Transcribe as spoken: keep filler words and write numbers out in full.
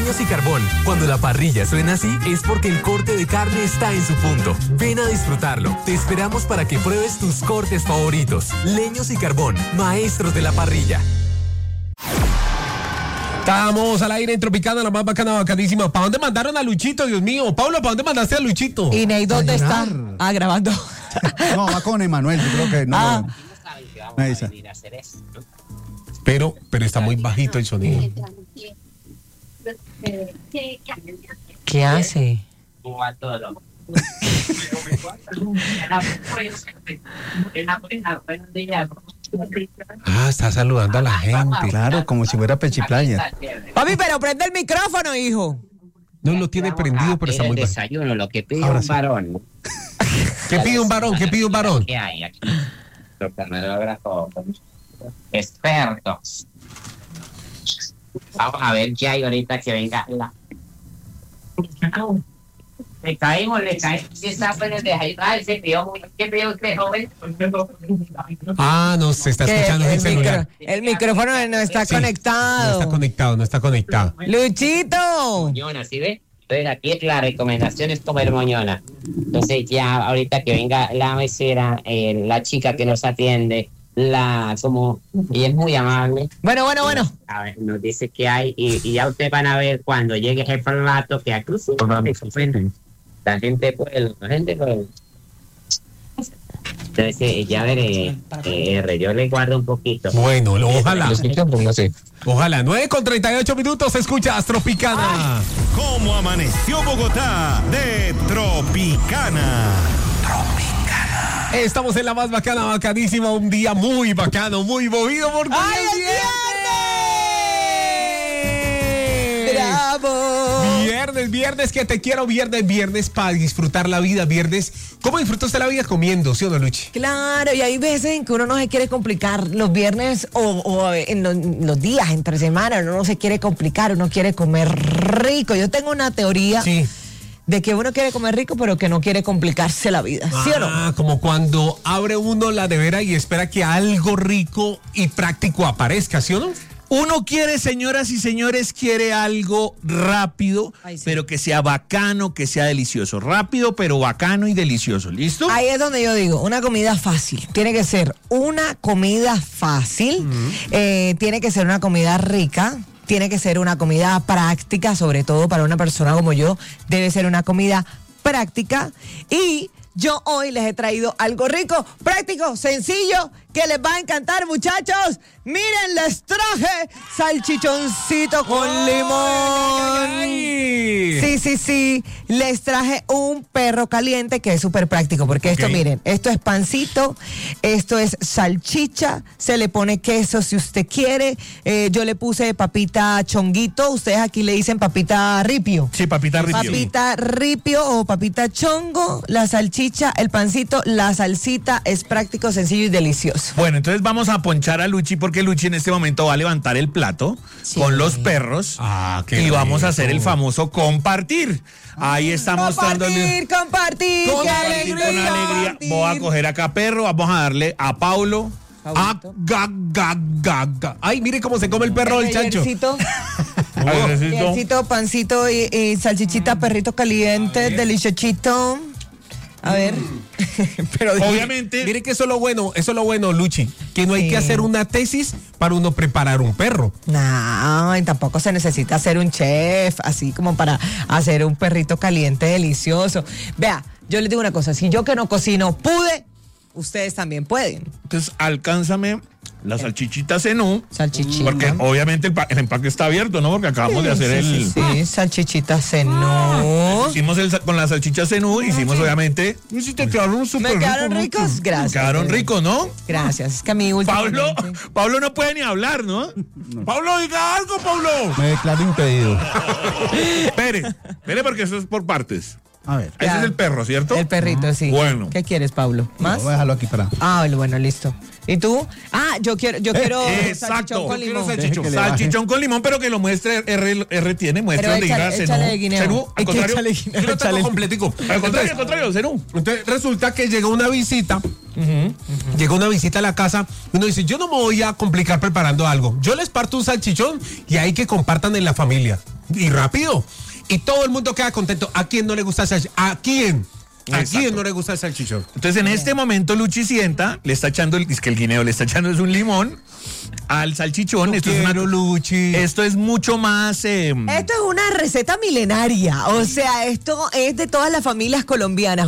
Leños y Carbón. Cuando la parrilla suena así, es porque el corte de carne está en su punto. Ven a disfrutarlo. Te esperamos para que pruebes tus cortes favoritos. Leños y Carbón, maestros de la parrilla. Estamos al aire en Tropicana, la más bacana, bacanísima. ¿Para dónde mandaron a Luchito, Dios mío? Pablo, ¿para dónde mandaste a Luchito? ¿Y Ney dónde está? Ah, grabando. No, va con Emanuel, yo creo que no. Ah. Me dice. Pero, pero está muy bajito el sonido. ¿Qué hace? Ah, está saludando a la gente. Claro, como si fuera Pechiplaya. Papi, pero prende el micrófono, hijo. No lo tiene prendido, pero está muy bajito. Desayuno, lo que pide Ahora un sí. varón. ¿Qué pide un varón? ¿Qué pide un varón? ¿Qué hay aquí? Los camarógrafos expertos. Vamos a ver qué hay ahorita que venga la... Le caímos, le caímos. Si está pues de ahí, ay, se pidió muy... ¿Qué pidió usted, joven? Ah, no, se está Que escuchando el, el celular. micro- el micrófono no está Sí, conectado. No está conectado, no está conectado. Luchito. Moñona, ¿sí ve? Entonces aquí es la recomendación es comer moñona. Entonces ya ahorita que venga la mesera, eh, la chica que nos atiende, la como ella es muy amable. Bueno, bueno, bueno. A ver, nos dice que hay y, y ya ustedes van a ver cuando llegue el plato que aquí sí se ofenden. La gente puede, la gente puede. Entonces eh, ya veré, eh, yo le guardo un poquito. Bueno, lo- ojalá. Ojalá. nueve con treinta y ocho minutos, escuchas Tropicana. ¿Cómo amaneció Bogotá? De Tropicana. Estamos en la más bacana, bacanísima. Un día muy bacano, muy movido porque ¡Ay, es es viernes. ¡Bravo! Viernes, viernes, que te quiero. Viernes, viernes para disfrutar la vida. Viernes, ¿cómo disfruta usted la vida? Comiendo, ¿sí o no, Luchi? Claro, y hay veces en que uno no se quiere complicar los viernes o, o en los, los días entre semana, uno no se quiere complicar, uno quiere comer rico. Yo tengo una teoría Sí. de que uno quiere comer rico, pero que no quiere complicarse la vida, ¿sí o no? Ah, como cuando abre uno la nevera y espera que algo rico y práctico aparezca, ¿sí o no? Uno quiere, señoras y señores, quiere algo rápido, Ay, sí. pero que sea bacano, que sea delicioso. Rápido, pero bacano y delicioso. ¿Listo? Ahí es donde yo digo, una comida fácil. Tiene que ser una comida fácil, eh, tiene que ser una comida rica, tiene que ser una comida práctica, sobre todo para una persona como yo, debe ser una comida práctica. Y yo hoy les he traído algo rico, práctico, sencillo, que les va a encantar, muchachos. Miren, les traje salchichoncito con limón. ¡Ay! Sí, sí, sí. Les traje un perro caliente que es súper práctico, porque esto, Ok. miren, esto es pancito, esto es salchicha, se le pone queso si usted quiere. Eh, yo le puse papita chonguito, ustedes aquí le dicen papita ripio. Sí, papita ripio. Papita ripio o papita chongo, la salchicha, el pancito, la salsita, es práctico, sencillo y delicioso. Bueno, entonces vamos a ponchar a Luchi porque Luchi en este momento va a levantar el plato Sí. con los perros Ah, qué y vamos a rico. hacer el famoso compartir. Ahí estamos dándole Compartir, compartir, Con qué compartir con alegría, alegría. compartir. Voy a coger acá perro, vamos a darle a Paulo. Ah, ga, ga, ga, ga. Ay, mire cómo se come el perro del chancho. Ayersito, Necesito- ayersito, pancito y, y salchichita, perrito caliente, deliciosito. A ver. Pero Obviamente- Mire que eso es lo bueno, eso es lo bueno, Luchi, que no hay Sí. que hacer una tesis para uno preparar un perro. No, y tampoco se necesita ser un chef, así como para hacer un perrito caliente delicioso. Vea, yo les digo una cosa, si yo que no cocino pude, ustedes también pueden. Entonces, alcánzame la salchichita cenú. Salchichita. Porque obviamente el, pa- el empaque está abierto, ¿no? Porque acabamos de hacer Sí, el... sí, sí, salchichita cenú. Hicimos el, sa- con la salchicha cenú, hicimos obviamente... Y si te quedaron súper ¿Me quedaron ricos, ricos? Gracias. Quedaron ricos, ¿no? Gracias. Es que a mí Pablo, últimamente... Pablo no puede ni hablar, ¿no? Pablo, diga algo, Pablo. Me declaro impedido. Espere, espere porque eso es por partes. A ver. Ese es el perro, ¿cierto? El perrito, sí. Bueno. ¿Qué quieres, Pablo? ¿Más? Voy a dejarlo aquí para. Ah, bueno, listo. ¿Y tú? Ah, yo quiero, yo quiero Exacto. salchichón con Yo quiero limón. salchichón. Deje que le baje. Salchichón con limón, pero que lo muestre R, R tiene, muestre Pero donde diga échale- cenú. échale guineo. Cenú, Es al que contrario. échale guineo, Yo lo tengo échale- completico. Al contrario, al contrario, cenú. Entonces resulta que llega una visita, llega una visita a la casa y uno dice, yo no me voy a complicar preparando algo. Yo les parto un salchichón y ahí que compartan en la familia. y rápido. Y todo el mundo queda contento. ¿A quién no le gusta el salchichón? ¿A quién? ¿A Exacto. quién no le gusta el salchichón? Entonces, en este momento, Luchi sienta, le está echando, el, es que el guineo le está echando es un limón al salchichón. Yo Esto es, quiero, una, Luchi. esto es mucho más... eh, Esto es una receta milenaria, o sea, esto es de todas las familias colombianas.